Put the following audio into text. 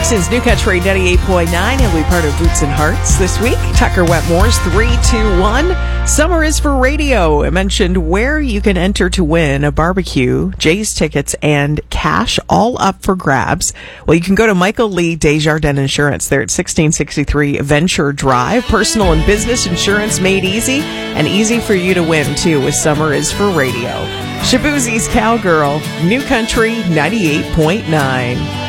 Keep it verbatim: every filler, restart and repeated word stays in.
This is New Country ninety-eight point nine. He'll be part of Boots and Hearts this week. Tucker Wetmore's three two one. Summer is for radio. I mentioned where you can enter to win a barbecue, Jay's tickets, and cash all up for grabs. Well, you can go to Michael Lee Desjardins Insurance. They're at sixteen sixty-three Venture Drive. Personal and business insurance made easy, and easy for you to win, too, with Summer is for radio. Shaboozie's Cowgirl, New Country ninety-eight point nine.